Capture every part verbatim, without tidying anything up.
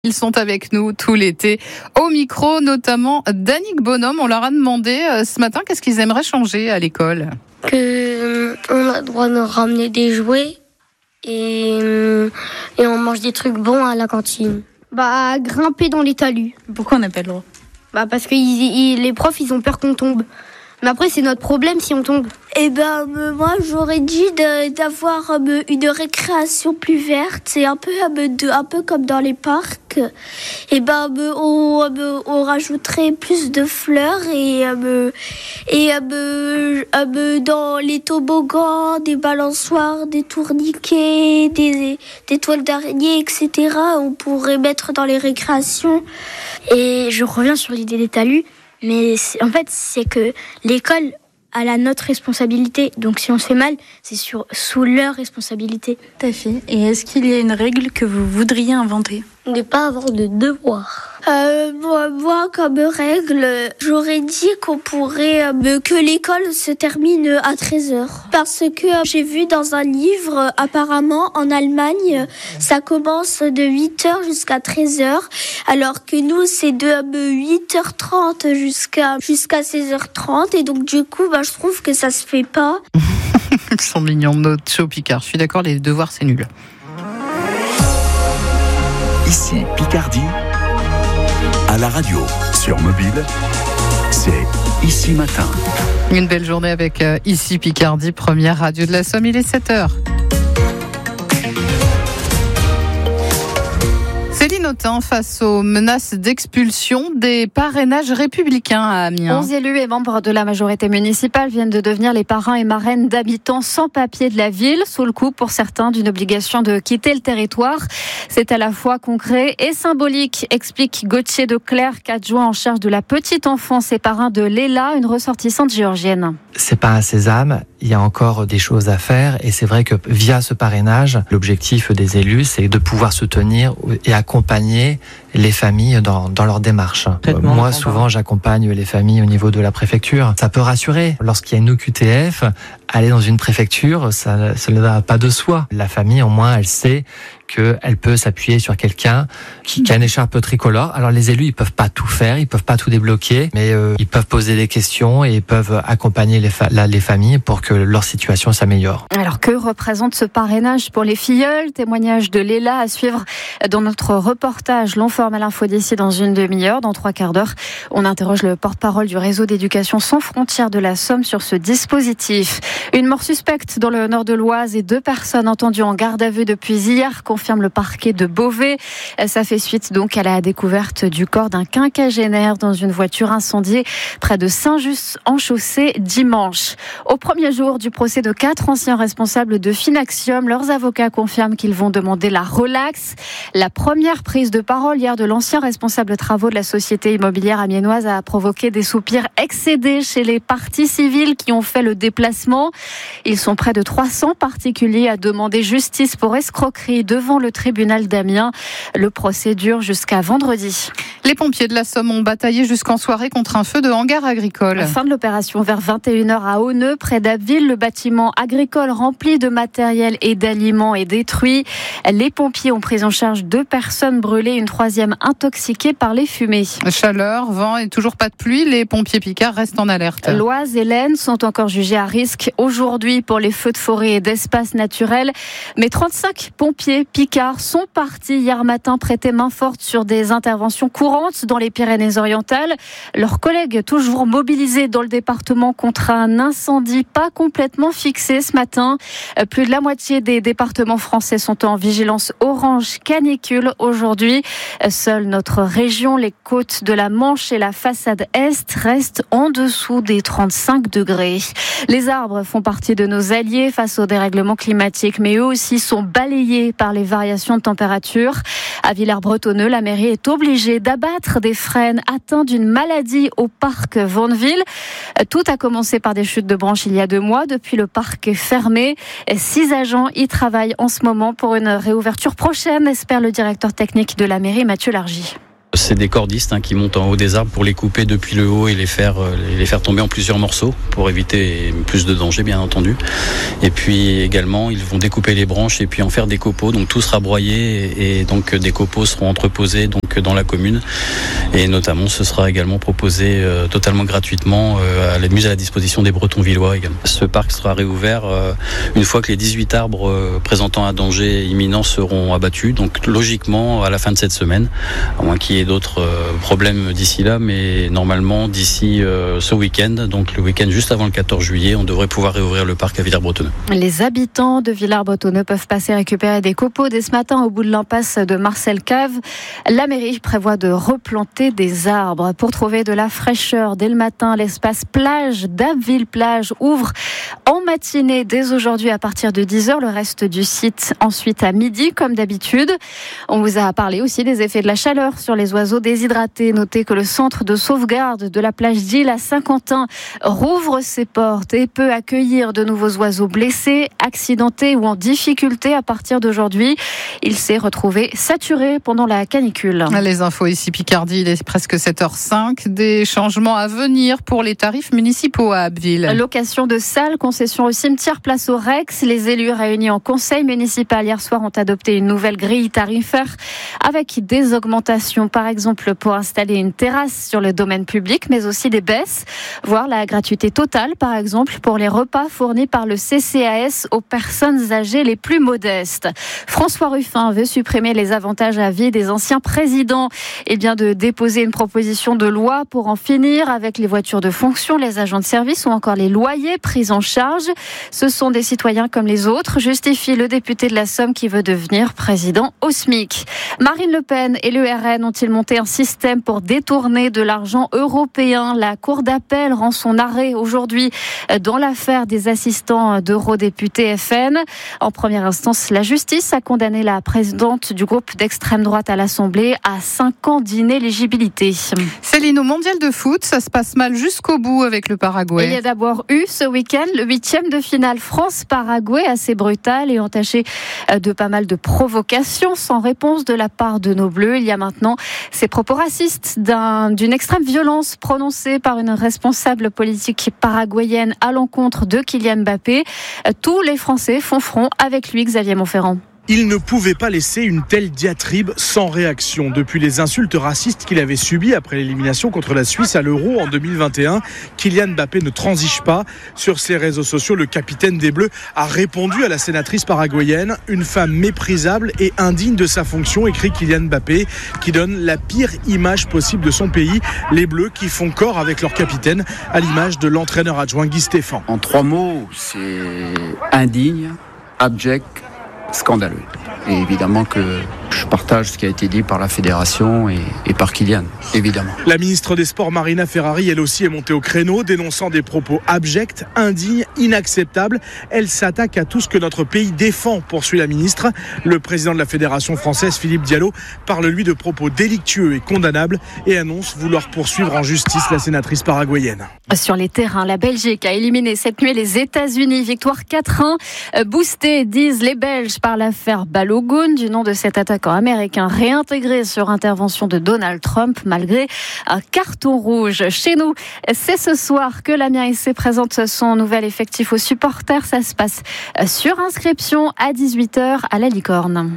Ils sont avec nous tout l'été, au micro, notamment Danick Bonhomme. On leur a demandé euh, ce matin qu'est-ce qu'ils aimeraient changer à l'école. Que euh, on a le droit de ramener des jouets et, euh, et on mange des trucs bons à la cantine. Bah, grimper dans les talus. Pourquoi on n'a pas le droit ? Bah, parce que ils, ils, les profs, ils ont peur qu'on tombe. Mais après, c'est notre problème si on tombe. Eh ben, euh, moi, j'aurais dit de, d'avoir euh, une récréation plus verte. C'est un peu, euh, de, un peu comme dans les parcs. Et ben, euh, on, euh, on rajouterait plus de fleurs et, euh, et euh, euh, dans les toboggans, des balançoires, des tourniquets, des, des toiles d'araignée, et cetera. On pourrait mettre dans les récréations. Et je reviens sur l'idée des talus. Mais en fait, c'est que l'école a la notre responsabilité. Donc si on se fait mal, c'est sur, sous leur responsabilité. Tout à fait. Et est-ce qu'il y a une règle que vous voudriez inventer ? Ne pas avoir de devoirs. Euh, moi, moi, comme règle, j'aurais dit qu'on pourrait euh, que l'école se termine à treize heures. Parce que euh, j'ai vu dans un livre, euh, apparemment, en Allemagne, ça commence de huit heures jusqu'à treize heures, alors que nous, c'est de euh, huit heures trente jusqu'à, jusqu'à seize heures trente. Et donc, du coup, bah, je trouve que ça se fait pas. Ils sont mignons, notre show Picard. Je suis d'accord, les devoirs, c'est nul. Ici Picardie, à la radio, sur mobile, c'est Ici Matin. Une belle journée avec euh, Ici Picardie, première radio de la Somme, il est sept heures. Céline Autain face aux menaces d'expulsion des parrainages républicains à Amiens. onze élus et membres de la majorité municipale viennent de devenir les parrains et marraines d'habitants sans papier de la ville, sous le coup pour certains d'une obligation de quitter le territoire. C'est à la fois concret et symbolique, explique Gauthier de Clercq, adjoint en charge de la petite enfance et parrain de Léla, une ressortissante géorgienne. C'est pas un sésame, il y a encore des choses à faire et c'est vrai que via ce parrainage, l'objectif des élus, c'est de pouvoir soutenir et accompagner les familles dans, dans leur démarche. Traitement Moi, souvent, j'accompagne les familles au niveau de la préfecture. Ça peut rassurer. Lorsqu'il y a une O Q T F, aller dans une préfecture, ça, ça ne va pas de soi. La famille, au moins, elle sait qu'elle peut s'appuyer sur quelqu'un qui, qui a une écharpe tricolore. Alors les élus, ils peuvent pas tout faire, ils peuvent pas tout débloquer, mais euh, ils peuvent poser des questions et ils peuvent accompagner les, fa- la, les familles pour que leur situation s'améliore. Alors que représente ce parrainage pour les filleuls ? Témoignage de Léla à suivre dans notre reportage. L'on forme à l'info d'ici dans une demi-heure, dans trois quarts d'heure. On interroge le porte-parole du réseau d'éducation sans frontières de la Somme sur ce dispositif. Une mort suspecte dans le nord de l'Oise et deux personnes entendues en garde à vue depuis hier, confirme le parquet de Beauvais. Ça fait suite donc à la découverte du corps d'un quinquagénaire dans une voiture incendiée près de Saint-Just-en-Chaussée dimanche. Au premier jour du procès de quatre anciens responsables de Finaxium, leurs avocats confirment qu'ils vont demander la relaxe. La première prise de parole hier de l'ancien responsable travaux de la société immobilière amiénoise a provoqué des soupirs excédés chez les parties civiles qui ont fait le déplacement. Ils sont près de trois cents particuliers à demander justice pour escroquerie devant le tribunal d'Amiens. Le procès dure jusqu'à vendredi. Les pompiers de la Somme ont bataillé jusqu'en soirée contre un feu de hangar agricole. La fin de l'opération vers vingt et une heures à Auneux, près d'Abbeville. Le bâtiment agricole rempli de matériel et d'aliments est détruit. Les pompiers ont pris en charge deux personnes brûlées, une troisième intoxiquée par les fumées. Chaleur, vent et toujours pas de pluie. Les pompiers picards restent en alerte. L'Oise et l'Aisne sont encore jugés à risque aujourd'hui pour les feux de forêt et d'espaces naturels. Mais trente-cinq pompiers picards sont partis hier matin prêter main forte sur des interventions courantes dans les Pyrénées-Orientales. Leurs collègues toujours mobilisés dans le département contre un incendie pas complètement fixé ce matin. Plus de la moitié des départements français sont en vigilance orange canicule aujourd'hui. Seule notre région, les côtes de la Manche et la façade Est restent en dessous des trente-cinq degrés. Les arbres font partie de nos alliés face au dérèglement climatique, mais eux aussi sont balayés par les variations de température. À Villers-Bretonneux, la mairie est obligée d'abattre des frênes atteints d'une maladie au parc Vonneville. Tout a commencé par des chutes de branches il y a deux mois. Depuis, le parc est fermé. Six agents y travaillent en ce moment pour une réouverture prochaine, espère le directeur technique de la mairie, Mathieu Largy. C'est des cordistes hein, qui montent en haut des arbres pour les couper depuis le haut et les faire, euh, les faire tomber en plusieurs morceaux pour éviter plus de danger, bien entendu. Et puis également, ils vont découper les branches et puis en faire des copeaux. Donc tout sera broyé et, et donc des copeaux seront entreposés donc dans la commune. Et notamment, ce sera également proposé euh, totalement gratuitement euh, à la mise à la disposition des Bretons villois également. Ce parc sera réouvert euh, une fois que les dix-huit arbres euh, présentant un danger imminent seront abattus. Donc logiquement, à la fin de cette semaine, à moins qu'il y ait d'autres euh, problèmes d'ici là, mais normalement d'ici euh, ce week-end, donc le week-end juste avant le quatorze juillet, on devrait pouvoir réouvrir le parc à Villers-Bretonneux. Les habitants de Villers-Bretonneux peuvent passer récupérer des copeaux dès ce matin au bout de l'impasse de Marcel Cave. La mairie prévoit de replanter des arbres pour trouver de la fraîcheur dès le matin. L'espace plage d'Abbeville-Plage ouvre en matinée dès aujourd'hui à partir de dix heures. Le reste du site ensuite à midi comme d'habitude. On vous a parlé aussi des effets de la chaleur sur les oiseaux déshydratés. Notez que le centre de sauvegarde de la plage d'Île à Saint-Quentin rouvre ses portes et peut accueillir de nouveaux oiseaux blessés, accidentés ou en difficulté à partir d'aujourd'hui. Il s'est retrouvé saturé pendant la canicule. Les infos ici Picardie, il est presque sept heures cinq. Des changements à venir pour les tarifs municipaux à Abbeville. Location de salles, concession au cimetière, place au Rex. Les élus réunis en conseil municipal hier soir ont adopté une nouvelle grille tarifaire avec des augmentations, par exemple pour installer une terrasse sur le domaine public, mais aussi des baisses, voire la gratuité totale, par exemple pour les repas fournis par le C C A S aux personnes âgées les plus modestes. François Ruffin veut supprimer les avantages à vie des anciens présidents et bien de déposer une proposition de loi pour en finir avec les voitures de fonction, les agents de service ou encore les loyers pris en charge. Ce sont des citoyens comme les autres, justifie le député de la Somme qui veut devenir président au SMIC. Marine Le Pen et l'E R N ont-ils monté un système pour détourner de l'argent européen? La Cour d'appel rend son arrêt aujourd'hui dans l'affaire des assistants d'eurodéputés F N. En première instance, la justice a condamné la présidente du groupe d'extrême droite à l'Assemblée à cinq ans d'inéligibilité. Céline, au mondial de foot, ça se passe mal jusqu'au bout avec le Paraguay. Il y a d'abord eu ce week-end le huitième de finale France-Paraguay, assez brutal et entaché de pas mal de provocations sans réponse de la part de nos Bleus. Il y a maintenant ces propos racistes d'un, d'une extrême violence prononcée par une responsable politique paraguayenne à l'encontre de Kylian Mbappé. Tous les Français font front avec lui, Xavier Montferrand. Il ne pouvait pas laisser une telle diatribe sans réaction. Depuis les insultes racistes qu'il avait subies après l'élimination contre la Suisse à l'Euro en deux mille vingt et un, Kylian Mbappé ne transige pas. Sur ses réseaux sociaux, le capitaine des Bleus a répondu à la sénatrice paraguayenne. Une femme méprisable et indigne de sa fonction, écrit Kylian Mbappé, qui donne la pire image possible de son pays. Les Bleus qui font corps avec leur capitaine, à l'image de l'entraîneur adjoint Guy Stéphane. En trois mots, c'est indigne, abject, scandaleux. Et évidemment que je partage ce qui a été dit par la fédération et, et par Kylian, évidemment. La ministre des Sports, Marina Ferrari, elle aussi est montée au créneau, dénonçant des propos abjects, indignes, inacceptables. Elle s'attaque à tout ce que notre pays défend, poursuit la ministre. Le président de la fédération française, Philippe Diallo, parle lui de propos délictueux et condamnables et annonce vouloir poursuivre en justice la sénatrice paraguayenne. Sur les terrains, la Belgique a éliminé cette nuit les États-Unis. Victoire quatre un, boostée, disent les Belges, par l'affaire Balogun, du nom de cet attaquant américain réintégré sur intervention de Donald Trump malgré un carton rouge. Chez nous, c'est ce soir que l'Amiens F C présente son nouvel effectif aux supporters. Ça se passe sur inscription à dix-huit heures à la Licorne.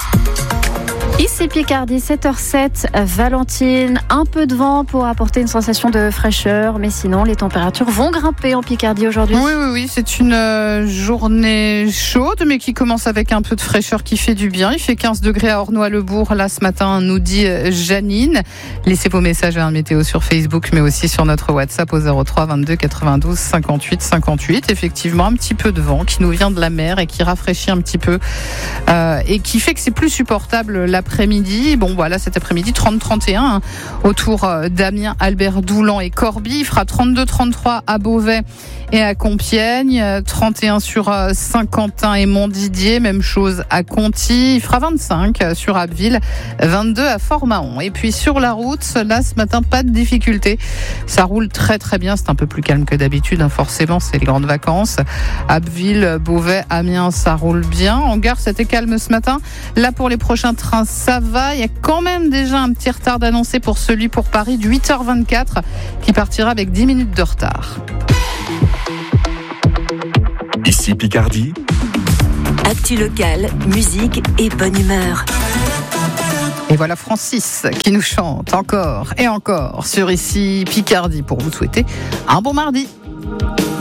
Ici Picardie, sept heures sept, Valentine, un peu de vent pour apporter une sensation de fraîcheur, mais sinon les températures vont grimper en Picardie aujourd'hui. Oui, oui, oui, c'est une euh, journée chaude, mais qui commence avec un peu de fraîcheur qui fait du bien. Il fait quinze degrés à Ornois-le-Bourg, là ce matin, nous dit Janine. Laissez vos messages à un météo sur Facebook, mais aussi sur notre WhatsApp au zéro trois vingt-deux quatre-vingt-douze cinquante-huit cinquante-huit. Effectivement, un petit peu de vent qui nous vient de la mer et qui rafraîchit un petit peu euh, et qui fait que c'est plus supportable la après-midi. Bon, voilà, cet après-midi, trente trente et un hein, autour d'Amiens, Albert Doulan et Corbie. Il fera trente-deux trente-trois à Beauvais et à Compiègne, trente et un sur Saint-Quentin et Montdidier, même chose à Conty. Il fera vingt-cinq sur Abbeville, vingt-deux à Fort-Mahon. Et puis sur la route, là, ce matin, pas de difficulté. Ça roule très très bien. C'est un peu plus calme que d'habitude, hein, forcément, c'est les grandes vacances. Abbeville, Beauvais, Amiens, ça roule bien. En gare, c'était calme ce matin. Là, pour les prochains trains ça va. Il y a quand même déjà un petit retard d'annoncer pour celui pour Paris du huit heures vingt-quatre qui partira avec dix minutes de retard. Ici Picardie. Actu locale, musique et bonne humeur. Et voilà Francis qui nous chante encore et encore sur Ici Picardie pour vous souhaiter un bon mardi.